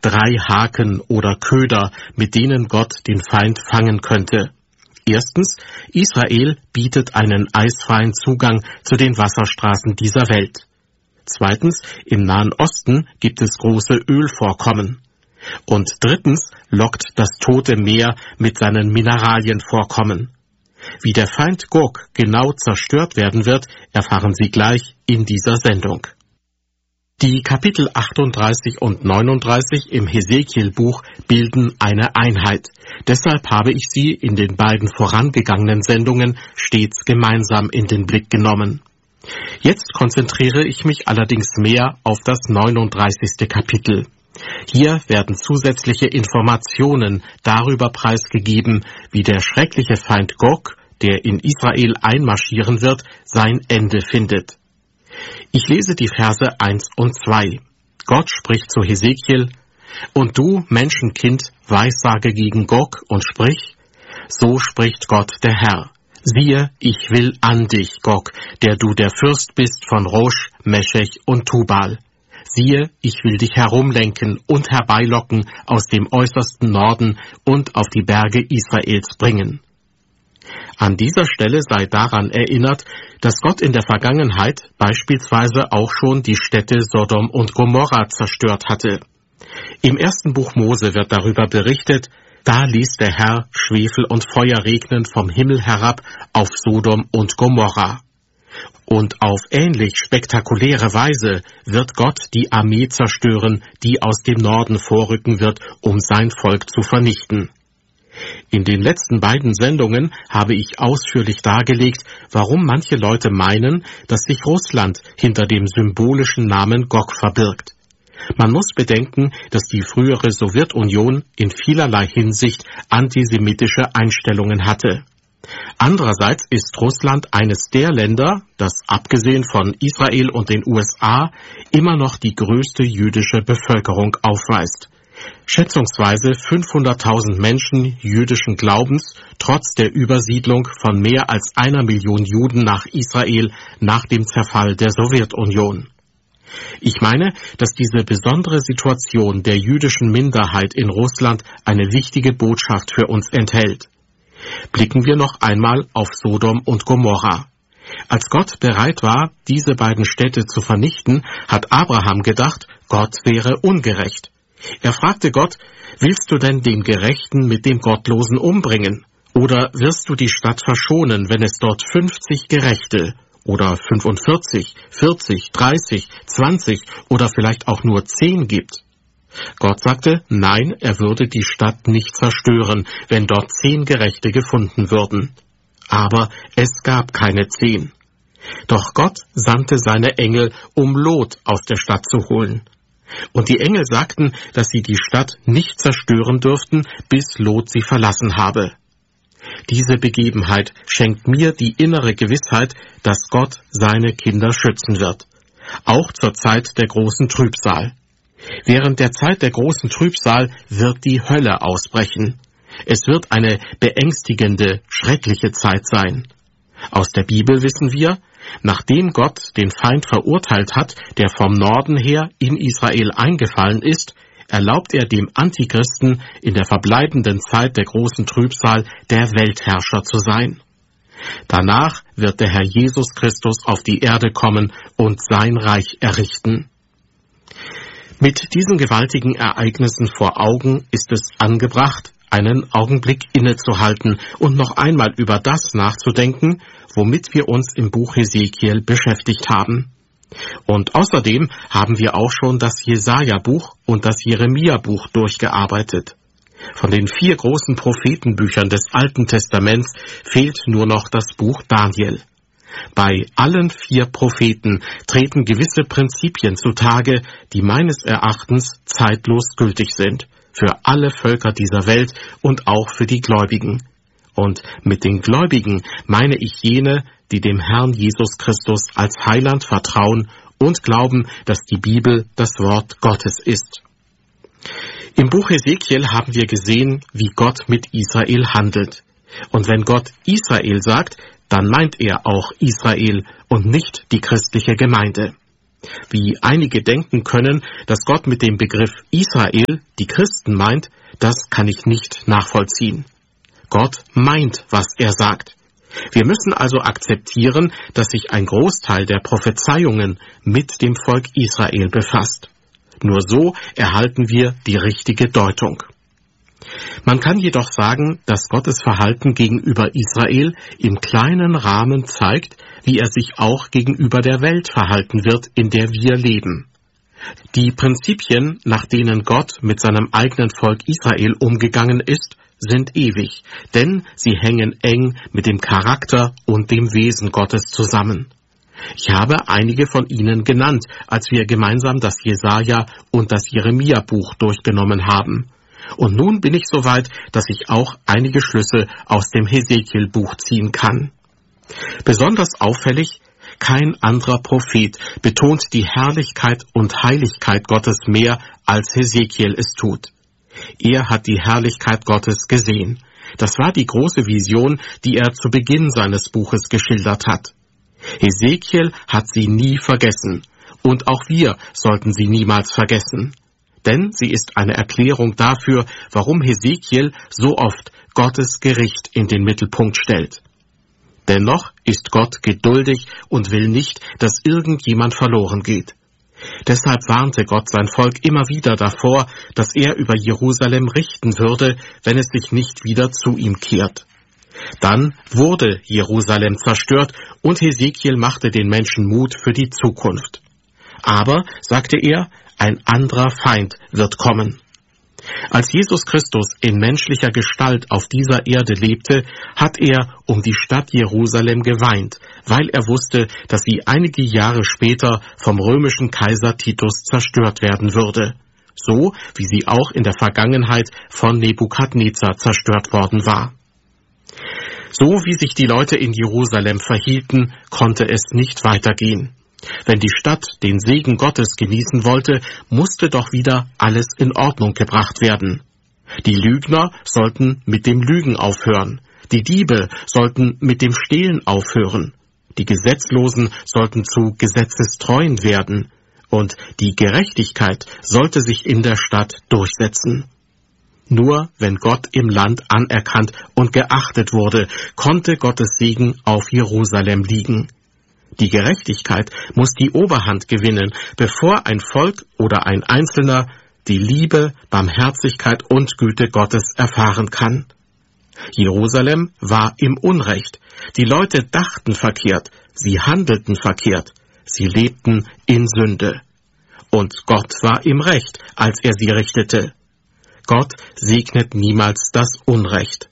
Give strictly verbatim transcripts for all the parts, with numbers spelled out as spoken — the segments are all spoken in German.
drei Haken oder Köder, mit denen Gott den Feind fangen könnte. Erstens, Israel bietet einen eisfreien Zugang zu den Wasserstraßen dieser Welt. Zweitens, im Nahen Osten gibt es große Ölvorkommen. Und drittens lockt das Tote Meer mit seinen Mineralienvorkommen. Wie der Feind Gog genau zerstört werden wird, erfahren Sie gleich in dieser Sendung. Die Kapitel achtunddreißig und neununddreißig im Hesekiel-Buch bilden eine Einheit. Deshalb habe ich sie in den beiden vorangegangenen Sendungen stets gemeinsam in den Blick genommen. Jetzt konzentriere ich mich allerdings mehr auf das neununddreißigste Kapitel. Hier werden zusätzliche Informationen darüber preisgegeben, wie der schreckliche Feind Gog, der in Israel einmarschieren wird, sein Ende findet. Ich lese die Verse eins und zwei. Gott spricht zu Hesekiel: Und du, Menschenkind, weissage gegen Gog und sprich: So spricht Gott der Herr. Siehe, ich will an dich, Gog, der du der Fürst bist von Rosch, Meschech und Tubal. Siehe, ich will dich herumlenken und herbeilocken aus dem äußersten Norden und auf die Berge Israels bringen. An dieser Stelle sei daran erinnert, dass Gott in der Vergangenheit beispielsweise auch schon die Städte Sodom und Gomorra zerstört hatte. Im ersten Buch Mose wird darüber berichtet: Da ließ der Herr Schwefel und Feuer regnen vom Himmel herab auf Sodom und Gomorra. Und auf ähnlich spektakuläre Weise wird Gott die Armee zerstören, die aus dem Norden vorrücken wird, um sein Volk zu vernichten. In den letzten beiden Sendungen habe ich ausführlich dargelegt, warum manche Leute meinen, dass sich Russland hinter dem symbolischen Namen Gog verbirgt. Man muss bedenken, dass die frühere Sowjetunion in vielerlei Hinsicht antisemitische Einstellungen hatte. Andererseits ist Russland eines der Länder, das abgesehen von Israel und den U S A immer noch die größte jüdische Bevölkerung aufweist. Schätzungsweise fünfhunderttausend Menschen jüdischen Glaubens, trotz der Übersiedlung von mehr als einer Million Juden nach Israel nach dem Zerfall der Sowjetunion. Ich meine, dass diese besondere Situation der jüdischen Minderheit in Russland eine wichtige Botschaft für uns enthält. Blicken wir noch einmal auf Sodom und Gomorra. Als Gott bereit war, diese beiden Städte zu vernichten, hat Abraham gedacht, Gott wäre ungerecht. Er fragte Gott: Willst du denn den Gerechten mit dem Gottlosen umbringen? Oder wirst du die Stadt verschonen, wenn es dort fünfzig Gerechte oder fünfundvierzig, vierzig, dreißig, zwanzig oder vielleicht auch nur zehn gibt? Gott sagte, nein, er würde die Stadt nicht zerstören, wenn dort zehn Gerechte gefunden würden. Aber es gab keine zehn. Doch Gott sandte seine Engel, um Lot aus der Stadt zu holen. Und die Engel sagten, dass sie die Stadt nicht zerstören dürften, bis Lot sie verlassen habe. Diese Begebenheit schenkt mir die innere Gewissheit, dass Gott seine Kinder schützen wird. Auch zur Zeit der großen Trübsal. Während der Zeit der großen Trübsal wird die Hölle ausbrechen. Es wird eine beängstigende, schreckliche Zeit sein. Aus der Bibel wissen wir, nachdem Gott den Feind verurteilt hat, der vom Norden her in Israel eingefallen ist, erlaubt er dem Antichristen in der verbleibenden Zeit der großen Trübsal der Weltherrscher zu sein. Danach wird der Herr Jesus Christus auf die Erde kommen und sein Reich errichten. Mit diesen gewaltigen Ereignissen vor Augen ist es angebracht, einen Augenblick innezuhalten und noch einmal über das nachzudenken, womit wir uns im Buch Hesekiel beschäftigt haben. Und außerdem haben wir auch schon das Jesaja-Buch und das Jeremia-Buch durchgearbeitet. Von den vier großen Prophetenbüchern des Alten Testaments fehlt nur noch das Buch Daniel. Bei allen vier Propheten treten gewisse Prinzipien zutage, die meines Erachtens zeitlos gültig sind, für alle Völker dieser Welt und auch für die Gläubigen. Und mit den Gläubigen meine ich jene, die dem Herrn Jesus Christus als Heiland vertrauen und glauben, dass die Bibel das Wort Gottes ist. Im Buch Hesekiel haben wir gesehen, wie Gott mit Israel handelt. Und wenn Gott Israel sagt, dann meint er auch Israel und nicht die christliche Gemeinde. Wie einige denken können, dass Gott mit dem Begriff Israel die Christen meint, das kann ich nicht nachvollziehen. Gott meint, was er sagt. Wir müssen also akzeptieren, dass sich ein Großteil der Prophezeiungen mit dem Volk Israel befasst. Nur so erhalten wir die richtige Deutung. Man kann jedoch sagen, dass Gottes Verhalten gegenüber Israel im kleinen Rahmen zeigt, wie er sich auch gegenüber der Welt verhalten wird, in der wir leben. Die Prinzipien, nach denen Gott mit seinem eigenen Volk Israel umgegangen ist, sind ewig, denn sie hängen eng mit dem Charakter und dem Wesen Gottes zusammen. Ich habe einige von ihnen genannt, als wir gemeinsam das Jesaja und das Jeremia-Buch durchgenommen haben. Und nun bin ich so weit, dass ich auch einige Schlüsse aus dem Hesekiel-Buch ziehen kann. Besonders auffällig, kein anderer Prophet betont die Herrlichkeit und Heiligkeit Gottes mehr, als Hesekiel es tut. Er hat die Herrlichkeit Gottes gesehen. Das war die große Vision, die er zu Beginn seines Buches geschildert hat. Hesekiel hat sie nie vergessen, und auch wir sollten sie niemals vergessen. Denn sie ist eine Erklärung dafür, warum Hesekiel so oft Gottes Gericht in den Mittelpunkt stellt. Dennoch ist Gott geduldig und will nicht, dass irgendjemand verloren geht. Deshalb warnte Gott sein Volk immer wieder davor, dass er über Jerusalem richten würde, wenn es sich nicht wieder zu ihm kehrt. Dann wurde Jerusalem zerstört und Hesekiel machte den Menschen Mut für die Zukunft. Aber, sagte er, ein anderer Feind wird kommen. Als Jesus Christus in menschlicher Gestalt auf dieser Erde lebte, hat er um die Stadt Jerusalem geweint, weil er wusste, dass sie einige Jahre später vom römischen Kaiser Titus zerstört werden würde, so wie sie auch in der Vergangenheit von Nebukadnezar zerstört worden war. So wie sich die Leute in Jerusalem verhielten, konnte es nicht weitergehen. Wenn die Stadt den Segen Gottes genießen wollte, musste doch wieder alles in Ordnung gebracht werden. Die Lügner sollten mit dem Lügen aufhören, die Diebe sollten mit dem Stehlen aufhören, die Gesetzlosen sollten zu Gesetzestreuen werden, und die Gerechtigkeit sollte sich in der Stadt durchsetzen. Nur wenn Gott im Land anerkannt und geachtet wurde, konnte Gottes Segen auf Jerusalem liegen. Die Gerechtigkeit muss die Oberhand gewinnen, bevor ein Volk oder ein Einzelner die Liebe, Barmherzigkeit und Güte Gottes erfahren kann. Jerusalem war im Unrecht. Die Leute dachten verkehrt, sie handelten verkehrt, sie lebten in Sünde. Und Gott war im Recht, als er sie richtete. Gott segnet niemals das Unrecht.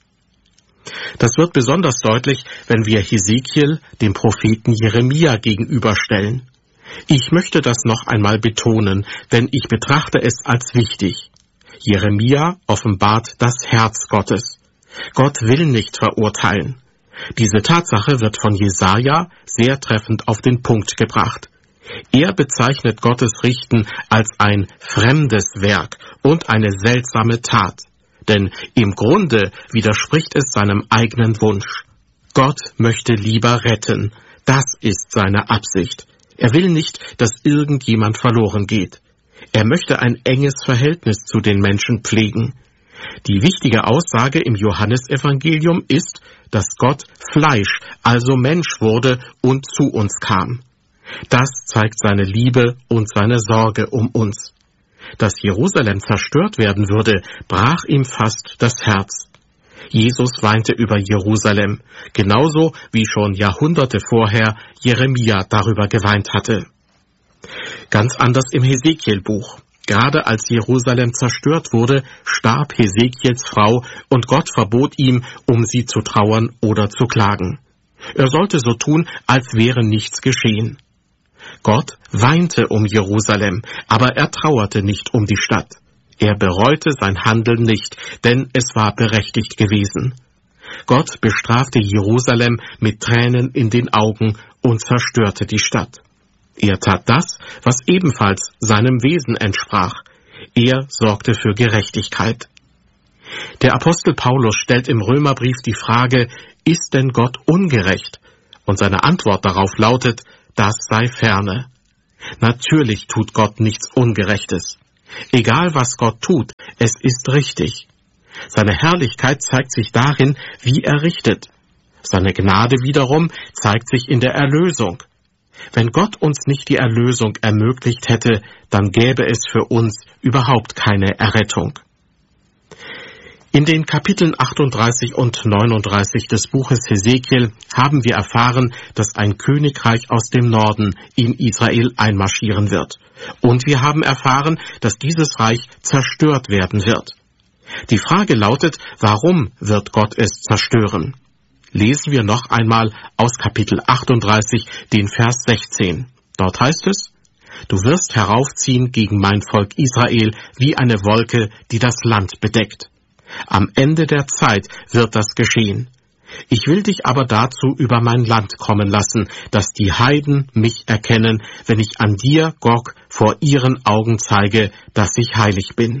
Das wird besonders deutlich, wenn wir Hesekiel dem Propheten Jeremia gegenüberstellen. Ich möchte das noch einmal betonen, denn ich betrachte es als wichtig. Jeremia offenbart das Herz Gottes. Gott will nicht verurteilen. Diese Tatsache wird von Jesaja sehr treffend auf den Punkt gebracht. Er bezeichnet Gottes Richten als ein fremdes Werk und eine seltsame Tat. Denn im Grunde widerspricht es seinem eigenen Wunsch. Gott möchte lieber retten. Das ist seine Absicht. Er will nicht, dass irgendjemand verloren geht. Er möchte ein enges Verhältnis zu den Menschen pflegen. Die wichtige Aussage im Johannesevangelium ist, dass Gott Fleisch, also Mensch wurde und zu uns kam. Das zeigt seine Liebe und seine Sorge um uns. Dass Jerusalem zerstört werden würde, brach ihm fast das Herz. Jesus weinte über Jerusalem, genauso wie schon Jahrhunderte vorher Jeremia darüber geweint hatte. Ganz anders im Hesekiel-Buch. Gerade als Jerusalem zerstört wurde, starb Hesekiels Frau und Gott verbot ihm, um sie zu trauern oder zu klagen. Er sollte so tun, als wäre nichts geschehen. Gott weinte um Jerusalem, aber er trauerte nicht um die Stadt. Er bereute sein Handeln nicht, denn es war berechtigt gewesen. Gott bestrafte Jerusalem mit Tränen in den Augen und zerstörte die Stadt. Er tat das, was ebenfalls seinem Wesen entsprach. Er sorgte für Gerechtigkeit. Der Apostel Paulus stellt im Römerbrief die Frage, ist denn Gott ungerecht? Und seine Antwort darauf lautet, das sei ferne. Natürlich tut Gott nichts Ungerechtes. Egal was Gott tut, es ist richtig. Seine Herrlichkeit zeigt sich darin, wie er richtet. Seine Gnade wiederum zeigt sich in der Erlösung. Wenn Gott uns nicht die Erlösung ermöglicht hätte, dann gäbe es für uns überhaupt keine Errettung. In den Kapiteln achtunddreißig und neununddreißig des Buches Hesekiel haben wir erfahren, dass ein Königreich aus dem Norden in Israel einmarschieren wird. Und wir haben erfahren, dass dieses Reich zerstört werden wird. Die Frage lautet, warum wird Gott es zerstören? Lesen wir noch einmal aus Kapitel achtunddreißig, den Vers sechzehn. Dort heißt es: Du wirst heraufziehen gegen mein Volk Israel wie eine Wolke, die das Land bedeckt. Am Ende der Zeit wird das geschehen. Ich will dich aber dazu über mein Land kommen lassen, dass die Heiden mich erkennen, wenn ich an dir, Gog, vor ihren Augen zeige, dass ich heilig bin.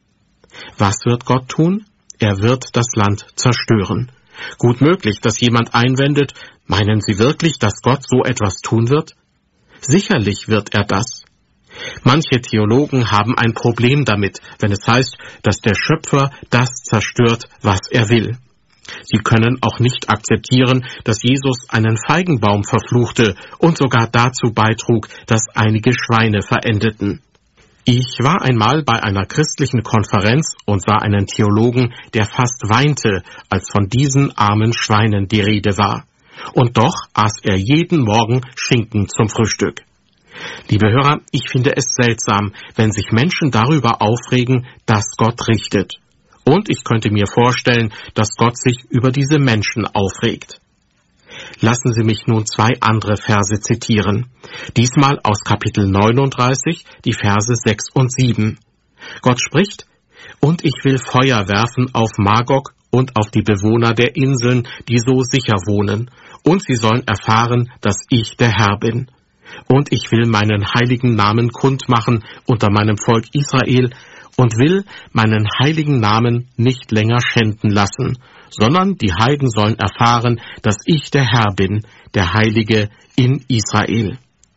Was wird Gott tun? Er wird das Land zerstören. Gut möglich, dass jemand einwendet, meinen Sie wirklich, dass Gott so etwas tun wird? Sicherlich wird er das. Manche Theologen haben ein Problem damit, wenn es heißt, dass der Schöpfer das zerstört, was er will. Sie können auch nicht akzeptieren, dass Jesus einen Feigenbaum verfluchte und sogar dazu beitrug, dass einige Schweine verendeten. Ich war einmal bei einer christlichen Konferenz und sah einen Theologen, der fast weinte, als von diesen armen Schweinen die Rede war. Und doch aß er jeden Morgen Schinken zum Frühstück. Liebe Hörer, ich finde es seltsam, wenn sich Menschen darüber aufregen, dass Gott richtet. Und ich könnte mir vorstellen, dass Gott sich über diese Menschen aufregt. Lassen Sie mich nun zwei andere Verse zitieren. Diesmal aus Kapitel neununddreißig, die Verse sechs und sieben. Gott spricht: Und ich will Feuer werfen auf Magog und auf die Bewohner der Inseln, die so sicher wohnen, und sie sollen erfahren, dass ich der Herr bin. Und ich will meinen heiligen Namen kundmachen unter meinem Volk Israel und will meinen heiligen Namen nicht länger schänden lassen, sondern die Heiden sollen erfahren, dass ich der Herr bin, der Heilige in Israel.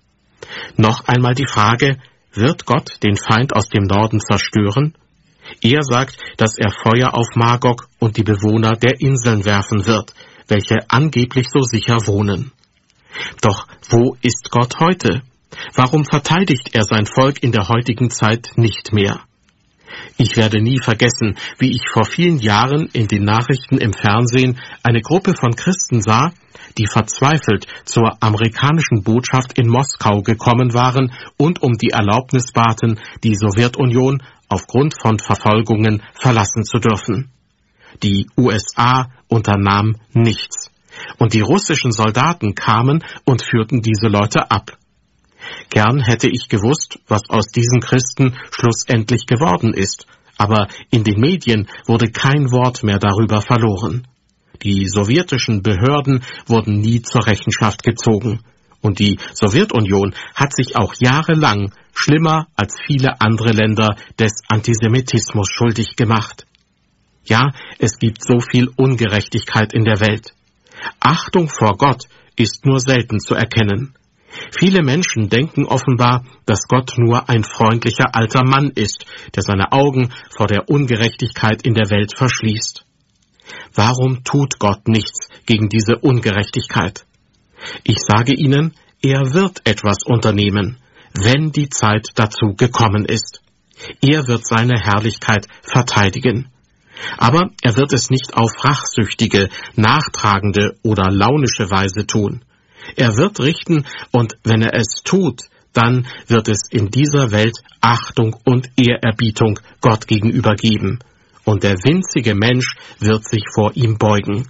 Noch einmal die Frage, wird Gott den Feind aus dem Norden zerstören? Er sagt, dass er Feuer auf Magog und die Bewohner der Inseln werfen wird, welche angeblich so sicher wohnen. Doch wo ist Gott heute? Warum verteidigt er sein Volk in der heutigen Zeit nicht mehr? Ich werde nie vergessen, wie ich vor vielen Jahren in den Nachrichten im Fernsehen eine Gruppe von Christen sah, die verzweifelt zur amerikanischen Botschaft in Moskau gekommen waren und um die Erlaubnis baten, die Sowjetunion aufgrund von Verfolgungen verlassen zu dürfen. Die U S A unternahm nichts. Und die russischen Soldaten kamen und führten diese Leute ab. Gern hätte ich gewusst, was aus diesen Christen schlussendlich geworden ist, aber in den Medien wurde kein Wort mehr darüber verloren. Die sowjetischen Behörden wurden nie zur Rechenschaft gezogen, und die Sowjetunion hat sich auch jahrelang schlimmer als viele andere Länder des Antisemitismus schuldig gemacht. Ja, es gibt so viel Ungerechtigkeit in der Welt. Achtung vor Gott ist nur selten zu erkennen. Viele Menschen denken offenbar, dass Gott nur ein freundlicher alter Mann ist, der seine Augen vor der Ungerechtigkeit in der Welt verschließt. Warum tut Gott nichts gegen diese Ungerechtigkeit? Ich sage Ihnen, er wird etwas unternehmen, wenn die Zeit dazu gekommen ist. Er wird seine Herrlichkeit verteidigen. Aber er wird es nicht auf rachsüchtige, nachtragende oder launische Weise tun. Er wird richten, und wenn er es tut, dann wird es in dieser Welt Achtung und Ehrerbietung Gott gegenüber geben, und der winzige Mensch wird sich vor ihm beugen.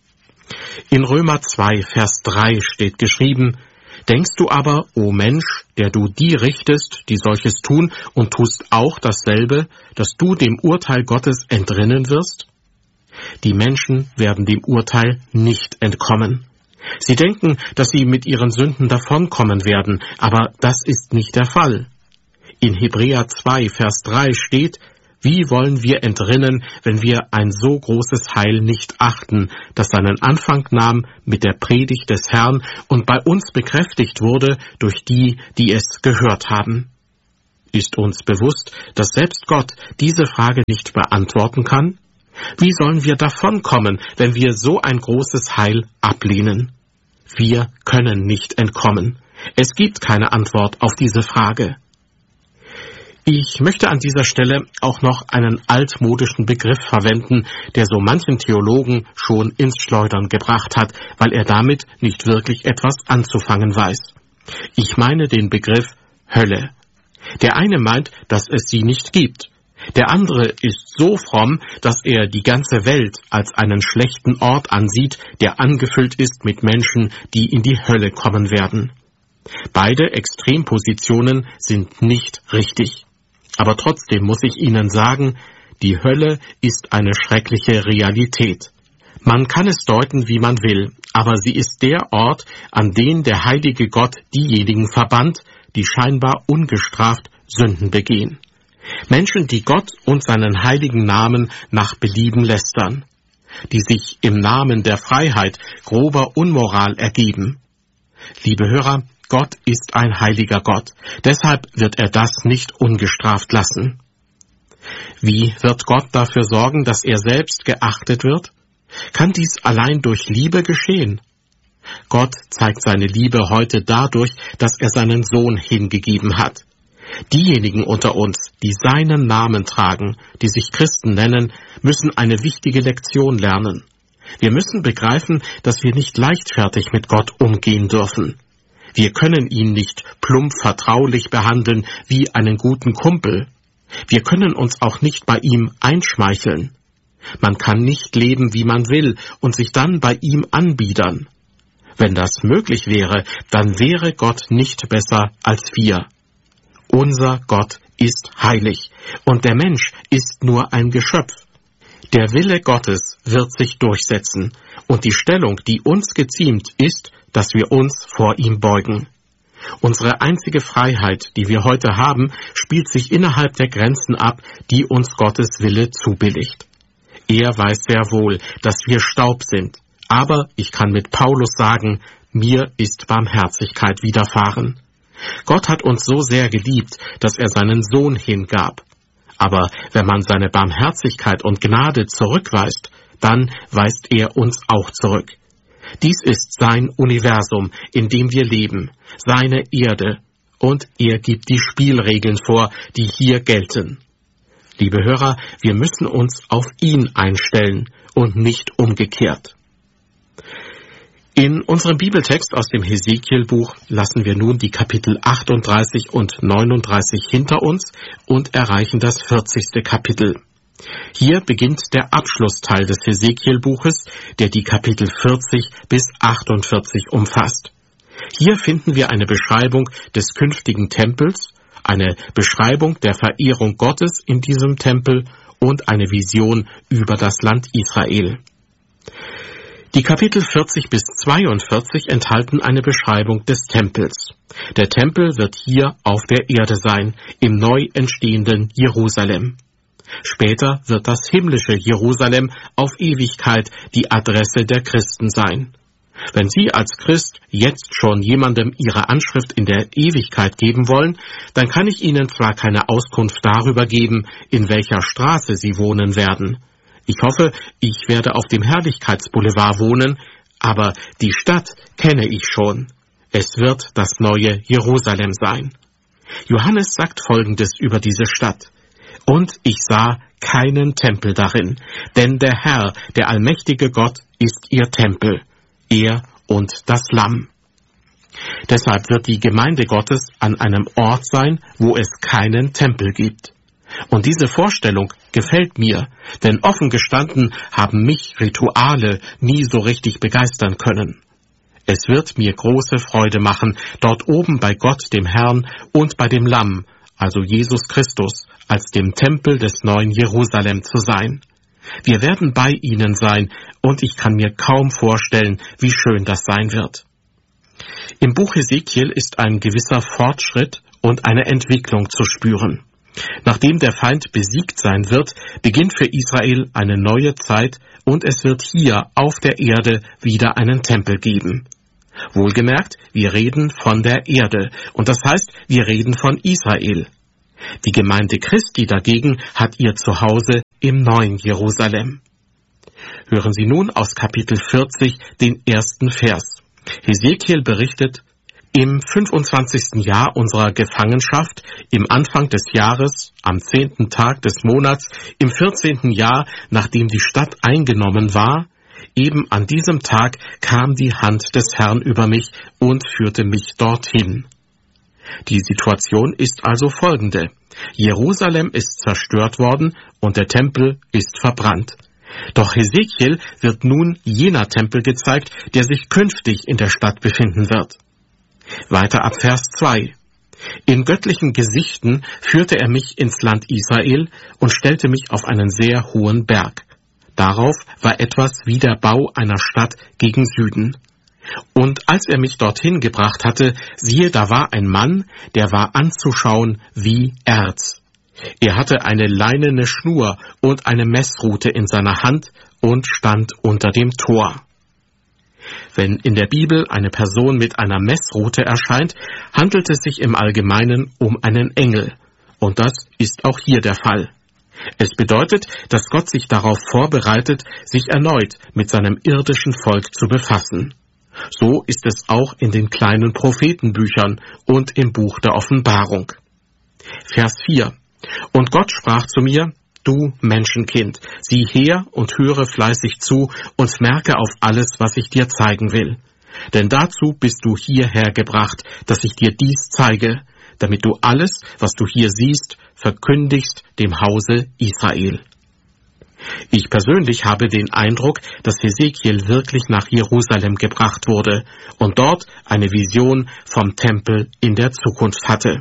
In Römer zwei, Vers drei steht geschrieben: Denkst du aber, o Mensch, der du die richtest, die solches tun, und tust auch dasselbe, dass du dem Urteil Gottes entrinnen wirst? Die Menschen werden dem Urteil nicht entkommen. Sie denken, dass sie mit ihren Sünden davonkommen werden, aber das ist nicht der Fall. In Hebräer zwei, Vers drei steht: Wie wollen wir entrinnen, wenn wir ein so großes Heil nicht achten, das seinen Anfang nahm mit der Predigt des Herrn und bei uns bekräftigt wurde durch die, die es gehört haben? Ist uns bewusst, dass selbst Gott diese Frage nicht beantworten kann? Wie sollen wir davonkommen, wenn wir so ein großes Heil ablehnen? Wir können nicht entkommen. Es gibt keine Antwort auf diese Frage. Ich möchte an dieser Stelle auch noch einen altmodischen Begriff verwenden, der so manchen Theologen schon ins Schleudern gebracht hat, weil er damit nicht wirklich etwas anzufangen weiß. Ich meine den Begriff Hölle. Der eine meint, dass es sie nicht gibt. Der andere ist so fromm, dass er die ganze Welt als einen schlechten Ort ansieht, der angefüllt ist mit Menschen, die in die Hölle kommen werden. Beide Extrempositionen sind nicht richtig. Aber trotzdem muss ich Ihnen sagen, die Hölle ist eine schreckliche Realität. Man kann es deuten, wie man will, aber sie ist der Ort, an den der heilige Gott diejenigen verbannt, die scheinbar ungestraft Sünden begehen. Menschen, die Gott und seinen heiligen Namen nach Belieben lästern, die sich im Namen der Freiheit grober Unmoral ergeben. Liebe Hörer, Gott ist ein heiliger Gott, deshalb wird er das nicht ungestraft lassen. Wie wird Gott dafür sorgen, dass er selbst geachtet wird? Kann dies allein durch Liebe geschehen? Gott zeigt seine Liebe heute dadurch, dass er seinen Sohn hingegeben hat. Diejenigen unter uns, die seinen Namen tragen, die sich Christen nennen, müssen eine wichtige Lektion lernen. Wir müssen begreifen, dass wir nicht leichtfertig mit Gott umgehen dürfen. Wir können ihn nicht plump vertraulich behandeln wie einen guten Kumpel. Wir können uns auch nicht bei ihm einschmeicheln. Man kann nicht leben, wie man will, und sich dann bei ihm anbiedern. Wenn das möglich wäre, dann wäre Gott nicht besser als wir. Unser Gott ist heilig, und der Mensch ist nur ein Geschöpf. Der Wille Gottes wird sich durchsetzen, und die Stellung, die uns geziemt, ist, dass wir uns vor ihm beugen. Unsere einzige Freiheit, die wir heute haben, spielt sich innerhalb der Grenzen ab, die uns Gottes Wille zubilligt. Er weiß sehr wohl, dass wir Staub sind, aber ich kann mit Paulus sagen, mir ist Barmherzigkeit widerfahren. Gott hat uns so sehr geliebt, dass er seinen Sohn hingab. Aber wenn man seine Barmherzigkeit und Gnade zurückweist, dann weist er uns auch zurück. Dies ist sein Universum, in dem wir leben, seine Erde, und er gibt die Spielregeln vor, die hier gelten. Liebe Hörer, wir müssen uns auf ihn einstellen und nicht umgekehrt. In unserem Bibeltext aus dem Hesekiel-Buch lassen wir nun die Kapitel achtunddreißig und neununddreißig hinter uns und erreichen das vierzigste Kapitel. Hier beginnt der Abschlussteil des Hesekiel-Buches, der die Kapitel vierzig bis achtundvierzig umfasst. Hier finden wir eine Beschreibung des künftigen Tempels, eine Beschreibung der Verehrung Gottes in diesem Tempel und eine Vision über das Land Israel. Die Kapitel vierzig bis zweiundvierzig enthalten eine Beschreibung des Tempels. Der Tempel wird hier auf der Erde sein, im neu entstehenden Jerusalem. Später wird das himmlische Jerusalem auf Ewigkeit die Adresse der Christen sein. Wenn Sie als Christ jetzt schon jemandem Ihre Anschrift in der Ewigkeit geben wollen, dann kann ich Ihnen zwar keine Auskunft darüber geben, in welcher Straße Sie wohnen werden. Ich hoffe, ich werde auf dem Herrlichkeitsboulevard wohnen, aber die Stadt kenne ich schon. Es wird das neue Jerusalem sein. Johannes sagt Folgendes über diese Stadt. Und ich sah keinen Tempel darin, denn der Herr, der allmächtige Gott, ist ihr Tempel, er und das Lamm. Deshalb wird die Gemeinde Gottes an einem Ort sein, wo es keinen Tempel gibt. Und diese Vorstellung gefällt mir, denn offen gestanden haben mich Rituale nie so richtig begeistern können. Es wird mir große Freude machen, dort oben bei Gott dem Herrn und bei dem Lamm, also Jesus Christus, als dem Tempel des neuen Jerusalem zu sein. Wir werden bei ihnen sein, und ich kann mir kaum vorstellen, wie schön das sein wird. Im Buch Hesekiel ist ein gewisser Fortschritt und eine Entwicklung zu spüren. Nachdem der Feind besiegt sein wird, beginnt für Israel eine neue Zeit und es wird hier auf der Erde wieder einen Tempel geben. Wohlgemerkt, wir reden von der Erde und das heißt, wir reden von Israel. Die Gemeinde Christi dagegen hat ihr Zuhause im neuen Jerusalem. Hören Sie nun aus Kapitel vierzig den ersten Vers. Hesekiel berichtet: Im fünfundzwanzigsten Jahr unserer Gefangenschaft, im Anfang des Jahres, am zehnten Tag des Monats, im vierzehnten Jahr, nachdem die Stadt eingenommen war, eben an diesem Tag kam die Hand des Herrn über mich und führte mich dorthin. Die Situation ist also folgende: Jerusalem ist zerstört worden und der Tempel ist verbrannt. Doch Hesekiel wird nun jener Tempel gezeigt, der sich künftig in der Stadt befinden wird. Weiter ab Vers zwei. In göttlichen Gesichten führte er mich ins Land Israel und stellte mich auf einen sehr hohen Berg. Darauf war etwas wie der Bau einer Stadt gegen Süden. Und als er mich dorthin gebracht hatte, siehe, da war ein Mann, der war anzuschauen wie Erz. Er hatte eine leinene Schnur und eine Messrute in seiner Hand und stand unter dem Tor. Wenn in der Bibel eine Person mit einer Messrute erscheint, handelt es sich im Allgemeinen um einen Engel. Und das ist auch hier der Fall. Es bedeutet, dass Gott sich darauf vorbereitet, sich erneut mit seinem irdischen Volk zu befassen. So ist es auch in den kleinen Prophetenbüchern und im Buch der Offenbarung. Vers vier. Und Gott sprach zu mir: Du Menschenkind, sieh her und höre fleißig zu und merke auf alles, was ich dir zeigen will. Denn dazu bist du hierher gebracht, dass ich dir dies zeige, damit du alles, was du hier siehst, verkündigst dem Hause Israel. Ich persönlich habe den Eindruck, dass Hesekiel wirklich nach Jerusalem gebracht wurde und dort eine Vision vom Tempel in der Zukunft hatte.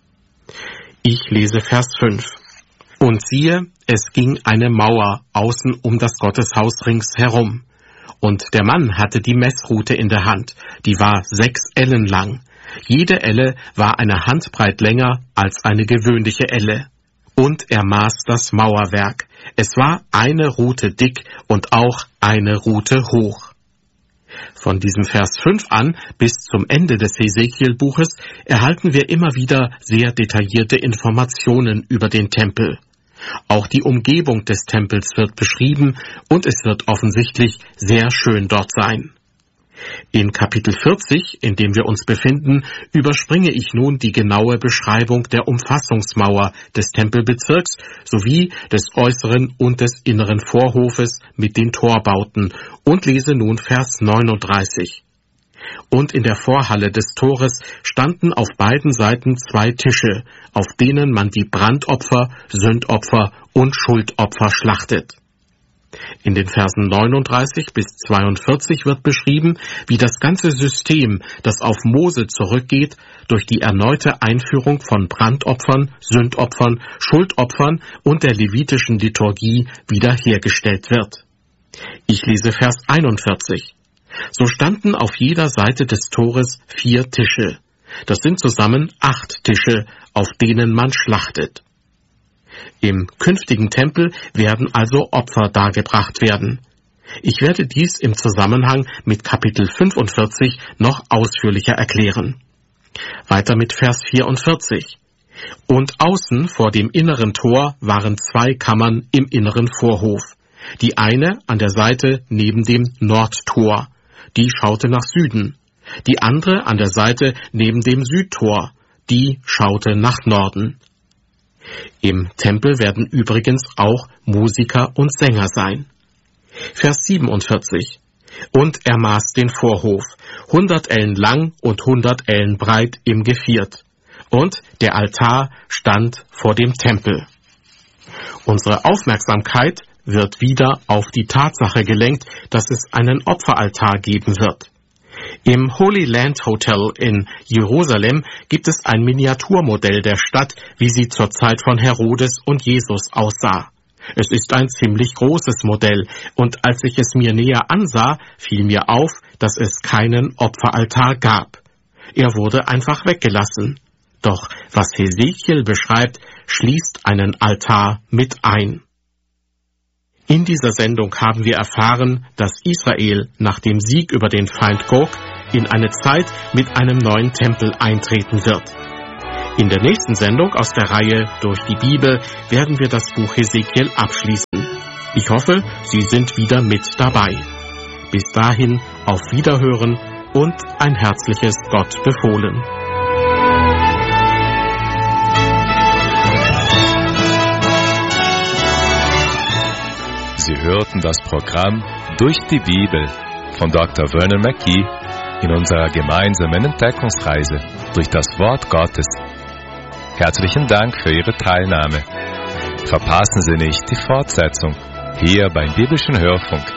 Ich lese Vers fünf. Und siehe, es ging eine Mauer außen um das Gotteshaus rings herum. Und der Mann hatte die Messrute in der Hand, die war sechs Ellen lang. Jede Elle war eine Handbreit länger als eine gewöhnliche Elle. Und er maß das Mauerwerk. Es war eine Rute dick und auch eine Rute hoch. Von diesem Vers fünf an bis zum Ende des Hesekiel-Buches erhalten wir immer wieder sehr detaillierte Informationen über den Tempel. Auch die Umgebung des Tempels wird beschrieben und es wird offensichtlich sehr schön dort sein. In Kapitel vierzig, in dem wir uns befinden, überspringe ich nun die genaue Beschreibung der Umfassungsmauer des Tempelbezirks sowie des äußeren und des inneren Vorhofes mit den Torbauten und lese nun Vers neununddreißig. Und in der Vorhalle des Tores standen auf beiden Seiten zwei Tische, auf denen man die Brandopfer, Sündopfer und Schuldopfer schlachtet. In den Versen neununddreißig bis zweiundvierzig wird beschrieben, wie das ganze System, das auf Mose zurückgeht, durch die erneute Einführung von Brandopfern, Sündopfern, Schuldopfern und der levitischen Liturgie wiederhergestellt wird. Ich lese Vers einundvierzig. So standen auf jeder Seite des Tores vier Tische. Das sind zusammen acht Tische, auf denen man schlachtet. Im künftigen Tempel werden also Opfer dargebracht werden. Ich werde dies im Zusammenhang mit Kapitel fünfundvierzig noch ausführlicher erklären. Weiter mit Vers vierundvierzig. Und außen vor dem inneren Tor waren zwei Kammern im inneren Vorhof. Die eine an der Seite neben dem Nordtor, die schaute nach Süden. Die andere an der Seite neben dem Südtor, die schaute nach Norden. Im Tempel werden übrigens auch Musiker und Sänger sein. Vers siebenundvierzig. Und er maß den Vorhof, hundert Ellen lang und hundert Ellen breit im Geviert. Und der Altar stand vor dem Tempel. Unsere Aufmerksamkeit wird wieder auf die Tatsache gelenkt, dass es einen Opferaltar geben wird. Im Holy Land Hotel in Jerusalem gibt es ein Miniaturmodell der Stadt, wie sie zur Zeit von Herodes und Jesus aussah. Es ist ein ziemlich großes Modell, und als ich es mir näher ansah, fiel mir auf, dass es keinen Opferaltar gab. Er wurde einfach weggelassen. Doch was Hesekiel beschreibt, schließt einen Altar mit ein. In dieser Sendung haben wir erfahren, dass Israel nach dem Sieg über den Feind Gog in eine Zeit mit einem neuen Tempel eintreten wird. In der nächsten Sendung aus der Reihe Durch die Bibel werden wir das Buch Hesekiel abschließen. Ich hoffe, Sie sind wieder mit dabei. Bis dahin auf Wiederhören und ein herzliches Gott befohlen. Sie hörten das Programm Durch die Bibel von Doktor Vernon McGee in unserer gemeinsamen Entdeckungsreise durch das Wort Gottes. Herzlichen Dank für Ihre Teilnahme. Verpassen Sie nicht die Fortsetzung hier beim Biblischen Hörfunk.